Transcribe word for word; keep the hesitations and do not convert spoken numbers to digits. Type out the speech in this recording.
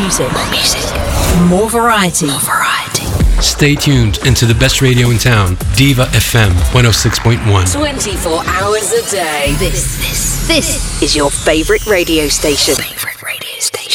music. More music. More variety. More variety. Stay tuned into the best radio in town, Diva F M one oh six point one. twenty-four hours a day. This, this, this is your favorite radio station. Favorite.